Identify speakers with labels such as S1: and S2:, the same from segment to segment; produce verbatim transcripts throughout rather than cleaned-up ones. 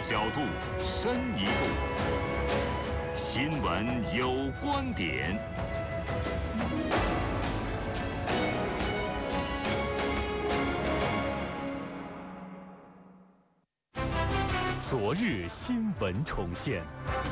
S1: 角度，深一步，新闻有观点。昨日新闻重现。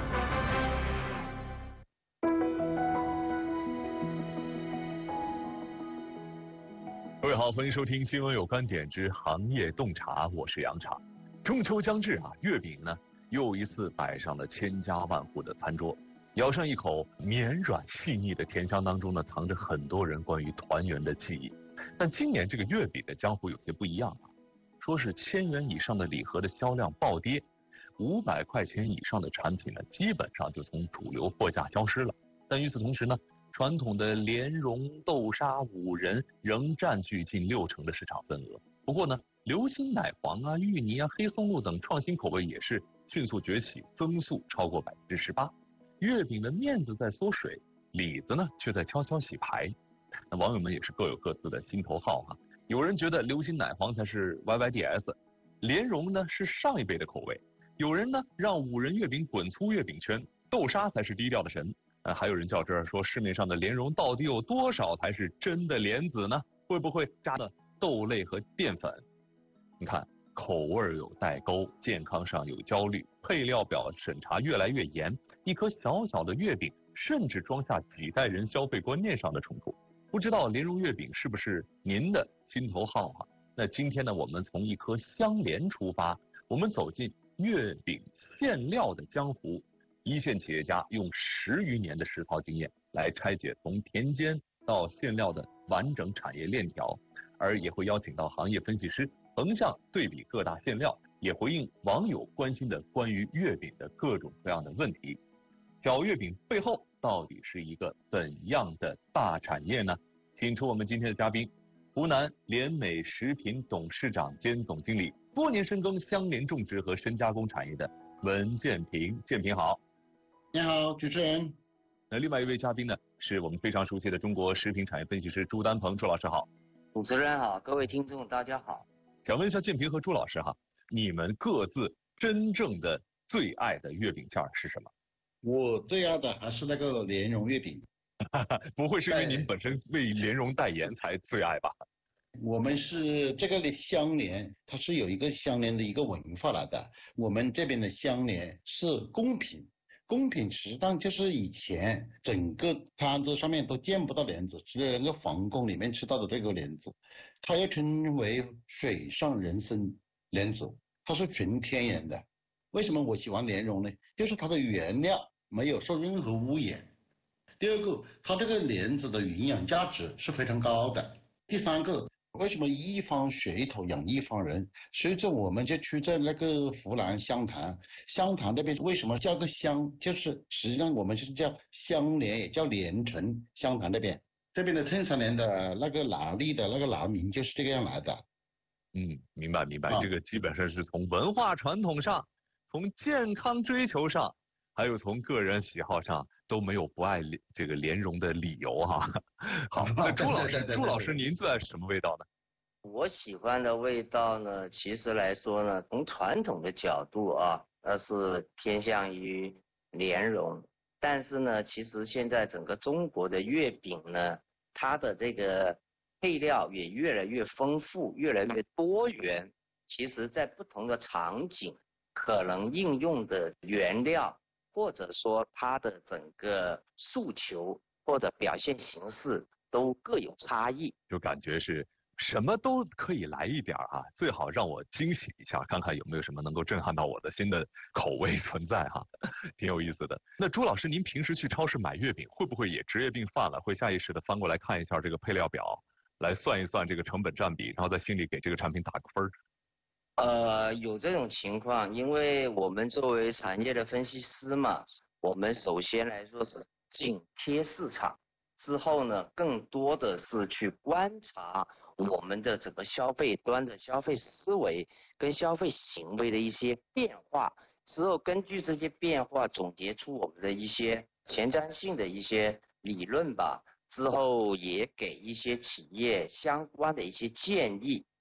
S1: 各位好，欢迎收听新闻有观点之行业洞察，我是杨茶。中秋将至啊，月饼呢又一次摆上了千家万户的餐桌。咬上一口绵软细腻的甜香当中呢，藏着很多人关于团圆的记忆。但今年这个月饼的江湖有些不一样啊，说是千元以上的礼盒的销量暴跌，五百块钱以上的产品呢，基本上就从主流货架消失了。但与此同时呢，传统的莲蓉、豆沙、五仁仍占据近六成的市场份额。不过呢，流心奶黄啊、芋泥啊、黑松露等创新口味也是迅速崛起，增速超过百分之十八。月饼的面子在缩水，里子呢却在悄悄洗牌。那网友们也是各有各自的心头好哈、啊。有人觉得流心奶黄才是 Y Y D S， 莲蓉呢是上一辈的口味。有人呢让五仁月饼滚出月饼圈，豆沙才是低调的神。呃，还有人较真儿说，市面上的莲蓉到底有多少才是真的莲子呢？会不会加了豆类和淀粉？你看，口味有代沟，健康上有焦虑，配料表审查越来越严，一颗小小的月饼甚至装下几代人消费观念上的冲突。不知道莲蓉月饼是不是您的心头好啊？那今天呢，我们从一颗香莲出发，我们走进月饼馅料的江湖。一线企业家用十余年的实操经验来拆解从田间到馅料的完整产业链条，而也会邀请到行业分析师横向对比各大馅料，也回应网友关心的关于月饼的各种各样的问题。小月饼背后到底是一个怎样的大产业呢？请出我们今天的嘉宾，湖南联美食品董事长兼总经理，多年深耕香莲种植和深加工产业的文建平。建平好。
S2: 你好，主持人。
S1: 那另外一位嘉宾呢，是我们非常熟悉的中国食品产业分析师朱丹鹏。朱老师好。
S3: 主持人好，各位听众大家好。
S1: 想问一下建平和朱老师哈，你们各自真正的最爱的月饼馅是什么？
S2: 我最爱的还是那个莲蓉月饼。
S1: 不会是因为您本身为莲蓉代言才最爱吧？
S2: 我们是这个香莲，它是有一个香莲的一个文化来的。我们这边的香莲是贡品，贡品实际上就是以前整个摊子上面都见不到莲子，只有那个皇宫里面吃到的这个莲子，它又称为水上人参莲子，它是纯天然的。为什么我喜欢莲蓉呢？就是它的原料没有受任何污染。第二个，它这个莲子的营养价值是非常高的。第三个，为什么一方水土养一方人？随着我们就去在那个湖南湘潭，湘潭那边为什么叫个湘？就是实际上我们是叫香莲，也叫莲城。湘潭那边这边的衬衫莲的那个拿力的那个拿名就是这个样来的。
S1: 嗯，明白明白、
S2: 啊，
S1: 这个基本上是从文化传统上，从健康追求上，还有从个人喜好上都没有不爱这个莲蓉的理由哈。好，那朱老师，
S2: 对对对对对
S1: 朱老师您最爱什么味道呢？
S3: 我喜欢的味道呢，其实来说呢，从传统的角度啊，那是偏向于莲蓉。但是呢，其实现在整个中国的月饼呢，它的这个配料也越来越丰富，越来越多元。其实在不同的场景，可能应用的原料，或者说它的整个诉求或者表现形式都各有差异。
S1: 就感觉是什么都可以来一点啊，最好让我惊喜一下，看看有没有什么能够震撼到我的新的口味存在哈，挺有意思的。那朱老师，您平时去超市买月饼，会不会也职业病犯了，会下意识的翻过来看一下这个配料表，来算一算这个成本占比，然后在心里给这个产品打个分儿？
S3: 呃，有这种情况，因为我们作为产业的分析师嘛，我们首先来说是紧贴市场，之后呢，更多的是去观察我们的整个消费端的消费思维跟消费行为的一些变化，之后根据这些变化总结出我们的一些前瞻性的一些理论吧，之后也给一些企业相关的一些建议。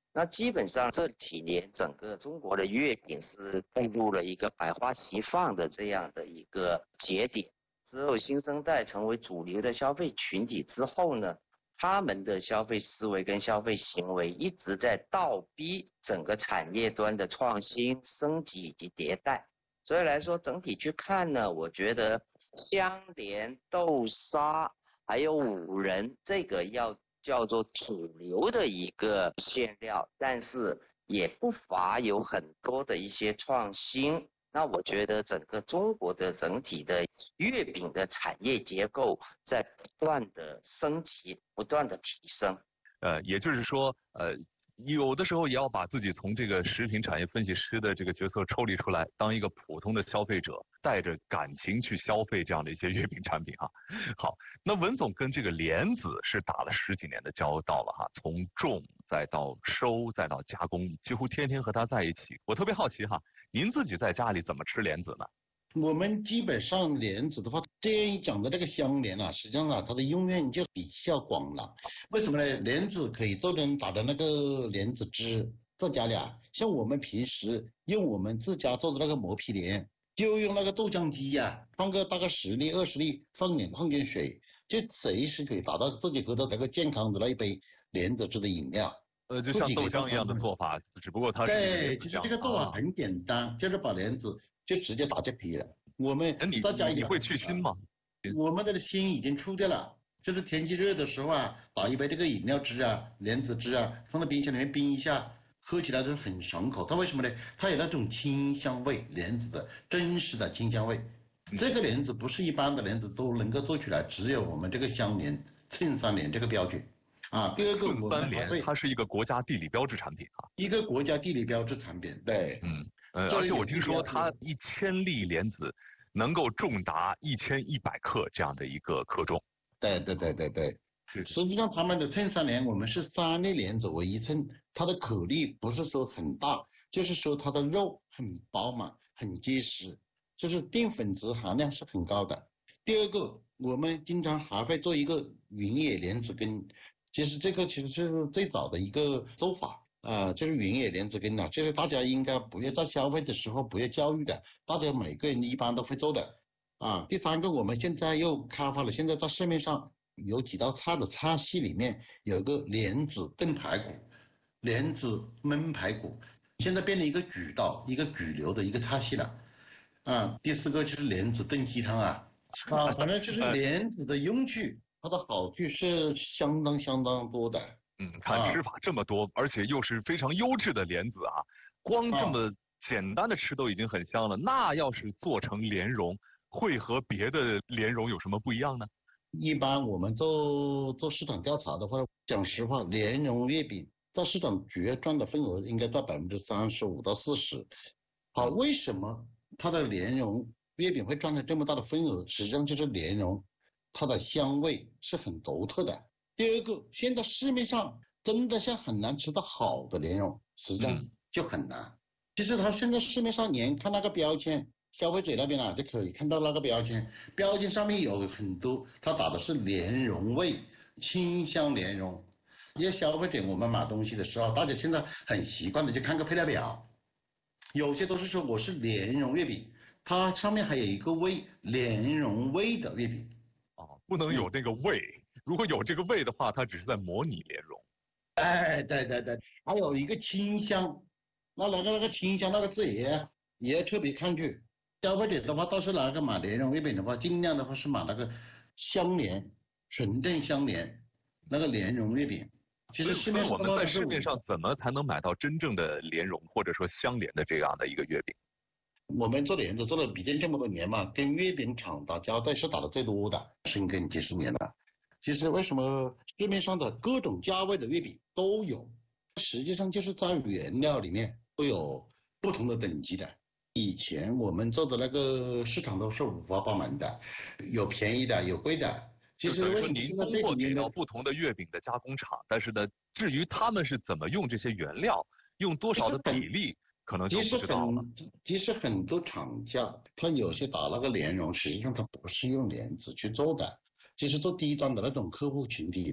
S3: 那基本上这几年整个中国的月饼是步入了一个百花齐放的这样的一个节点。只有新生代成为主流的消费群体之后呢，他们的消费思维跟消费行为一直在倒逼整个产业端的创新、升级以及迭代。所以来说，整体去看呢，我觉得香莲、豆沙还有五仁这个要叫做主流的一个馅料，但是也不乏有很多的一些创新。那我觉得整个中国的整体的月饼的产业结构在不断的升级，不断的提升。
S1: 呃，也就是说，呃，有的时候也要把自己从这个食品产业分析师的这个角色抽离出来，当一个普通的消费者，带着感情去消费这样的一些月饼产品哈。好，那文总跟这个莲子是打了十几年的交道了哈，从种再到收再到加工，几乎天天和他在一起。我特别好奇哈，您自己在家里怎么吃莲子呢？
S2: 我们基本上莲子的话，这样一讲的这个香莲啊，实际上啊，它的用面就比较广了。为什么呢？莲子可以做成打的那个莲子汁，在家里啊，像我们平时用我们自家做的那个磨皮莲，就用那个豆浆机呀、啊，放个大概十粒二十粒，放点放点水，就随时可以打到自己喝到那个健康的那一杯莲子汁的饮料。
S1: 呃，就像豆浆一样的做法，只不过它是
S2: 对，其实这个做法很简单，就是把莲子就直接打结皮了。我们大家
S1: 你会去腥吗？
S2: 我们的腥已经出掉了，就是天气热的时候啊，打一杯这个饮料汁啊、莲子汁啊，放到冰箱里面冰一下，喝起来都很爽口。它为什么呢？它有那种清香味，莲子的真实的清香味。这个莲子不是一般的莲子都能够做出来，只有我们这个香莲、衬三莲这个标准。啊，第二个我们
S1: 还会，它是一个国家地理标志产品啊，
S2: 一个国家地理标志产品，对，
S1: 嗯，呃，而且我听说它一千粒莲子能够重达一千一百克这样的一个克重，
S2: 对对对对对，
S1: 是
S2: 实际上他们的衬三莲，我们是三粒莲子为一称，它的颗粒不是说很大，就是说它的肉很饱满、很结实，就是淀粉质含量是很高的。第二个，我们经常还会做一个云野莲子羹。其实这个其实是最早的一个做法啊、呃，就是云野莲子羹啊，就是大家应该不要在消费的时候不要教育的，大家每个人一般都会做的啊。第三个，我们现在又开发了，现在在市面上有几道菜的菜系里面有个莲子炖排骨、莲子焖排骨，现在变成一个主道、一个主流的一个菜系了啊。第四个就是莲子炖鸡汤啊，啊，反正就是莲子的用处。它的好处是相当相当多的。
S1: 嗯，看吃法这么多，啊、而且又是非常优质的莲子啊，光这么简单的吃都已经很香了。啊、那要是做成莲蓉，会和别的莲蓉有什么不一样呢？
S2: 一般我们做做市场调查的话，讲实话，莲蓉月饼在市场主要占的份额应该在百分之三十五到四十。好，为什么它的莲蓉月饼会占了这么大的份额？实际上就是莲蓉。它的香味是很独特的。第二个，现在市面上真的是很难吃到好的莲蓉，实际上就很难。嗯、其实它现在市面上连看那个标签，消费者那边啊就可以看到那个标签，标签上面有很多，它打的是莲蓉味，清香莲蓉。因为消费者我们买东西的时候，大家现在很习惯的就看个配料表，有些都是说我是莲蓉月饼，它上面还有一个味，莲蓉味的月饼。
S1: 哦，不能有这个味，嗯、如果有这个味的话，它只是在模拟莲蓉。
S2: 哎，对对对，还有一个清香，那那个那个清香那个字也也要特别看去。消费者的话，倒是那个买莲蓉月饼的话，尽量的话是买那个香莲，纯正香莲，那个莲蓉月饼。其实市面上
S1: 我们在市面上怎么才能买到真正的莲蓉或者说香莲的这样的一个月饼？
S2: 我们做莲子做了毕竟这么多年嘛，跟月饼厂打交道是打的最多的，深耕几十年了。其实为什么市面上的各种价位的月饼都有，实际上就是在原料里面都有不同的等级的。以前我们做的那个市场都是五花八门的，有便宜的，有贵的。其实为什么
S1: 您通过给到不同的月饼的加工厂，但是呢，至于他们是怎么用这些原料，用多少的比例？可能就不知道了。
S2: 其实很多厂家，他有些打那个莲蓉，实际上他不是用莲子去做的，就是做低端的那种客户群体的。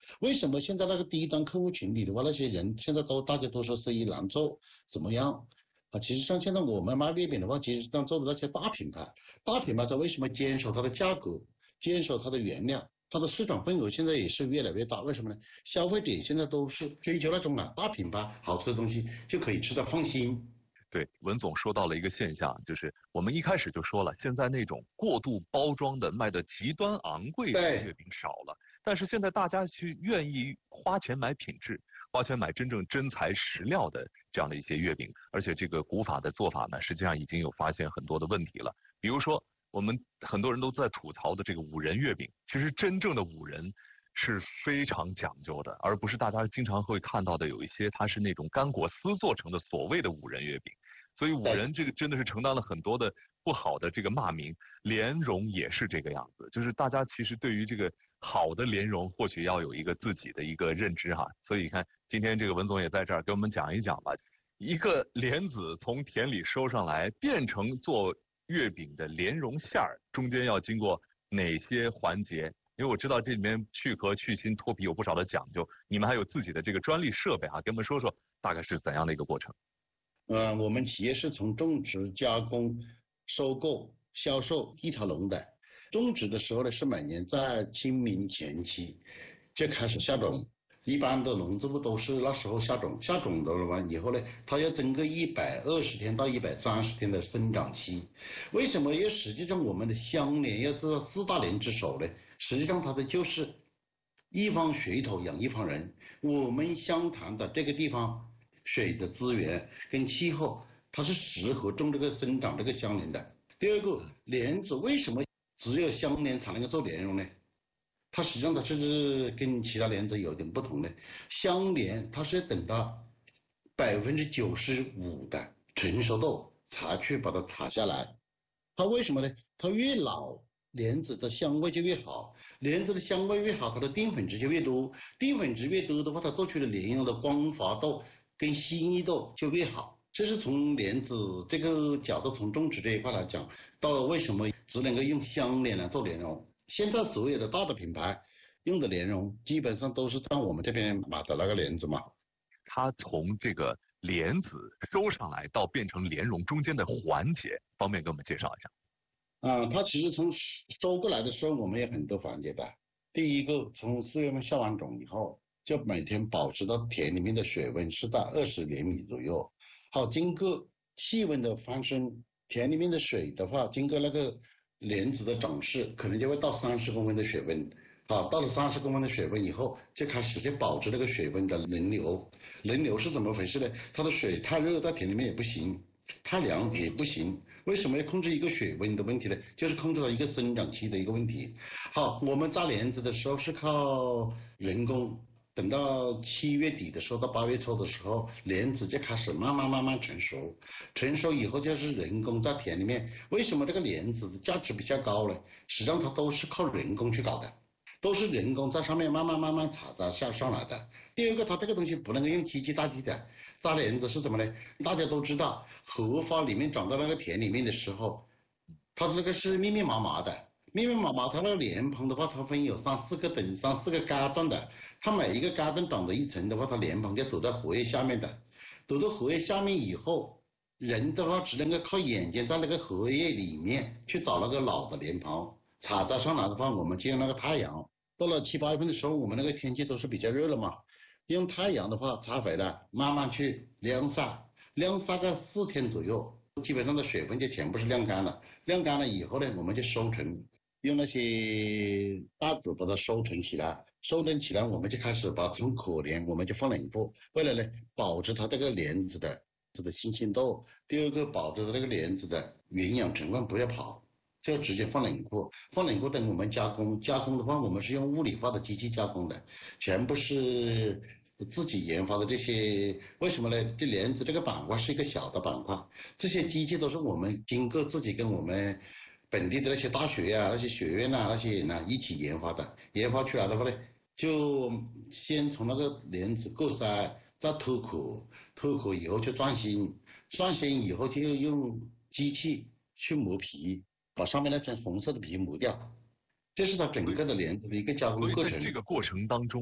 S2: 为什么现在那个低端客户群里的话，那些人现在都大家都说生意难做，怎么样？啊，其实像现在我们卖月饼的话，其实上做的那些大品牌，大品牌它为什么坚守它的价格，坚守它的原料，它的市场份额现在也是越来越大？为什么呢？消费者现在都是追求那种啊大品牌好吃的东西，就可以吃得放心。
S1: 对，文总说到了一个现象，就是我们一开始就说了，现在那种过度包装的、卖的极端昂贵的月饼少了，但是现在大家去愿意花钱买品质，花钱买真正真材实料的这样的一些月饼，而且这个古法的做法呢，实际上已经有发现很多的问题了。比如说，我们很多人都在吐槽的这个五仁月饼，其实真正的五仁是非常讲究的，而不是大家经常会看到的有一些它是那种干果丝做成的所谓的五仁月饼。所以五仁这个真的是承担了很多的不好的这个骂名，莲蓉也是这个样子，就是大家其实对于这个好的莲蓉或许要有一个自己的一个认知哈。所以你看今天这个文总也在这儿给我们讲一讲吧，一个莲子从田里收上来变成做月饼的莲蓉馅儿，中间要经过哪些环节？因为我知道这里面去壳、去芯、脱皮有不少的讲究，你们还有自己的这个专利设备啊，给我们说说大概是怎样的一个过程？
S2: 呃，我们企业是从种植、加工、收购、销售一条龙的。种植的时候呢，是每年在清明前期就开始下种，一般的农作物都是那时候下种，下种的完以后呢，它要经过一百二十天到一百三十天的生长期。为什么？因为实际上我们的香莲要知道四大莲之首呢，实际上它的就是一方水土养一方人。我们湘潭的这个地方，水的资源跟气候，它是适合种这个生长这个香莲的。第二个，莲子为什么只有香莲才能够做莲蓉呢？它实际上它是跟其他莲子有点不同的。香莲它是要等到百分之九十五的成熟度才去把它采下来。它为什么呢？它越老，莲子的香味就越好，莲子的香味越好，它的淀粉质就越多，淀粉质越多的话，它做出的莲蓉的光滑度跟细腻度就越好。这是从莲子这个角度，从种植这一块来讲，到为什么只能够用香莲来做莲蓉。现在所有的大的品牌用的莲蓉，基本上都是在我们这边买的那个莲子嘛。
S1: 它从这个莲子收上来到变成莲蓉中间的环节，方便给我们介绍一下。
S2: 啊、它其实从收过来的时候，我们有很多环节的。第一个，从四月份下完种以后，就每天保持到田里面的水温是在二十厘米左右。好，经过气温的翻升，田里面的水的话，经过那个莲子的长势，可能就会到三十公分的水温。好，到了三十公分的水温以后，就开始就保持那个水温的轮流。轮流是怎么回事呢？它的水太热，在田里面也不行，太凉也不行。为什么要控制一个水温的问题呢？就是控制了一个生长期的一个问题。好，我们扎莲子的时候是靠人工。等到七月底的时候，到八月初的时候，莲子就开始慢慢慢慢成熟。成熟以后就是人工在田里面。为什么这个莲子的价值比较高呢？实际上它都是靠人工去搞的，都是人工在上面慢慢慢慢采摘下上来的。第二个，它这个东西不能够用机器代替的。扎莲子是什么呢？大家都知道，荷花里面长到那个田里面的时候，它这个是密密麻麻的。密密麻麻，它那个莲蓬的话，它分有三四个等三四个嘎状的，它每一个嘎状长的一层的话，它莲蓬就躲在荷叶下面的，躲到荷叶下面以后，人的话只能够靠眼睛在那个荷叶里面去找那个老的莲蓬，采摘上来的话，我们就用那个太阳。到了七八月份的时候，我们那个天气都是比较热了嘛，用太阳的话采回来，慢慢去晾晒，晾晒个四天左右，基本上的水分就全部是晾干了。晾干了以后呢，我们就收存。用那些袋子把它收存起来，收存起来，我们就开始把从可莲我们就放冷库，为了呢保持它这个莲子的这个新鲜度，第二个保持这个莲子的营养成分不要跑，就直接放冷库。放冷库等我们加工，加工的话我们是用物理化的机器加工的，全部是自己研发的这些。为什么呢？这莲子这个板块是一个小的板块，这些机器都是我们经过自己跟我们本地的那些大学啊、那些学院啊、那些人啊一起研发的。研发出来的话呢，就先从那个莲子过筛，再脱壳，脱壳以后就钻心，钻心以后就用机器去磨皮，把上面那层红色的皮磨掉。这是它整个的莲子的一个加工过程。
S1: 所以在这个过程当中哈、啊，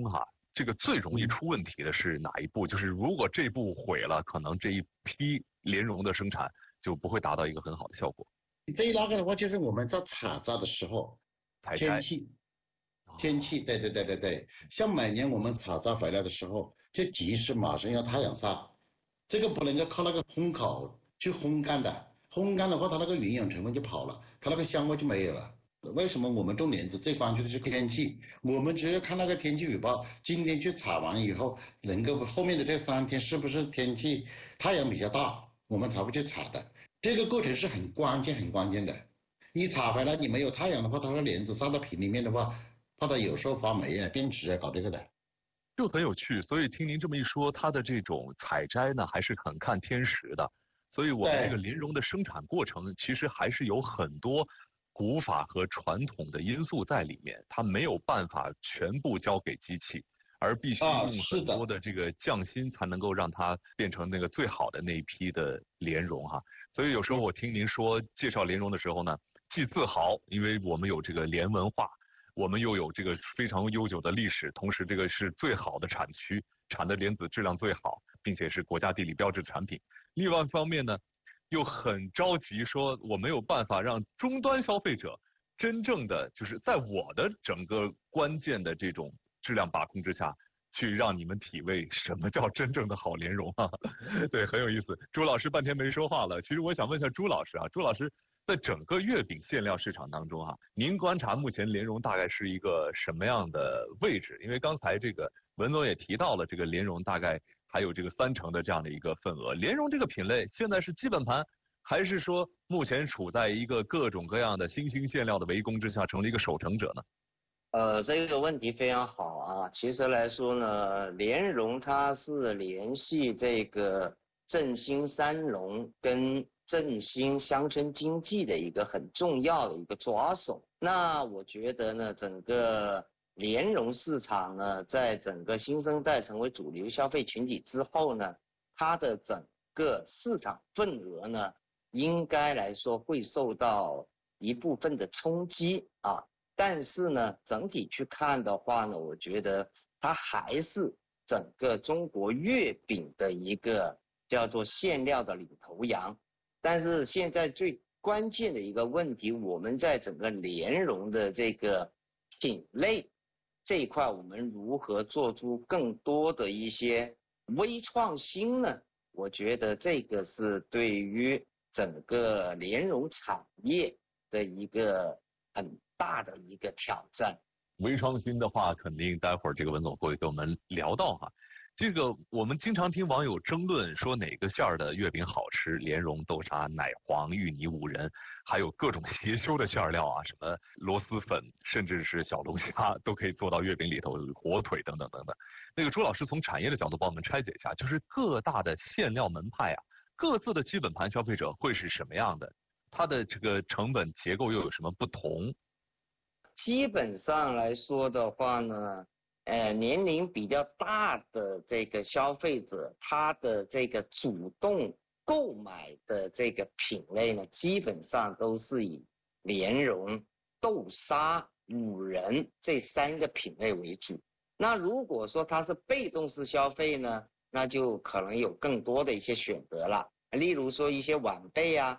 S1: 这个最容易出问题的是哪一步？就是如果这步毁了，可能这一批莲蓉的生产就不会达到一个很好的效果。
S2: 对那个的话，就是我们在采摘的时候，天气，天气，对对对对对，像每年我们采摘回来的时候，就及时马上要太阳晒，这个不能够靠那个烘烤去烘干的，烘干的话，它那个营养成分就跑了，它那个香味就没有了。为什么我们种莲子最关注的是天气？我们只要看那个天气预报，今天去采完以后，能够后面的这三天是不是天气太阳比较大，我们才会去采的。这个过程是很关键很关键的。你采回来你没有太阳的话，它的莲子晒到瓶里面的话，怕它有时候发霉啊、变质啊，搞这个的。
S1: 就很有趣，所以听您这么一说，它的这种采摘呢，还是很看天时的。所以我们这个莲蓉的生产过程，其实还是有很多古法和传统的因素在里面，它没有办法全部交给机器，而必须用很多的这个匠心才能够让它变成那个最好的那一批的莲蓉哈。所以有时候我听您说介绍莲蓉的时候呢，既自豪，因为我们有这个莲文化，我们又有这个非常悠久的历史，同时这个是最好的产区，产的莲子质量最好，并且是国家地理标志产品。另外一方面呢，又很着急说我没有办法让终端消费者真正的就是在我的整个关键的这种质量把控之下，去让你们体味什么叫真正的好莲蓉啊。对，很有意思。朱老师半天没说话了，其实我想问一下朱老师啊，朱老师在整个月饼馅料市场当中啊，您观察目前莲蓉大概是一个什么样的位置？因为刚才这个文总也提到了，这个莲蓉大概还有这个三成的这样的一个份额。莲蓉这个品类现在是基本盘，还是说目前处在一个各种各样的新兴馅料的围攻之下，成了一个守成者呢？
S3: 呃，这个问题非常好啊。其实来说呢，莲蓉它是联系这个振兴三农跟振兴乡村经济的一个很重要的一个抓手。那我觉得呢，整个莲蓉市场呢，在整个新生代成为主流消费群体之后呢，它的整个市场份额呢，应该来说会受到一部分的冲击啊。但是呢，整体去看的话呢，我觉得它还是整个中国月饼的一个叫做馅料的领头羊。但是现在最关键的一个问题，我们在整个莲蓉的这个品类这一块，我们如何做出更多的一些微创新呢？我觉得这个是对于整个莲蓉产业的一个很大的一个挑战。
S1: 微创新的话，肯定待会儿这个文总会跟我们聊到哈。这个我们经常听网友争论说哪个馅儿的月饼好吃，莲蓉、豆沙、奶黄、芋泥、五仁，还有各种邪修的馅料啊，什么螺蛳粉，甚至是小龙虾都可以做到月饼里头，火腿等等等等。那个朱老师从产业的角度帮我们拆解一下，就是各大的馅料门派啊，各自的基本盘消费者会是什么样的？它的这个成本结构又有什么不同？
S3: 基本上来说的话呢，呃，年龄比较大的这个消费者，他的这个主动购买的这个品类呢，基本上都是以莲蓉、豆沙、五仁这三个品类为主。那如果说他是被动式消费呢，那就可能有更多的一些选择了。例如说一些晚辈啊，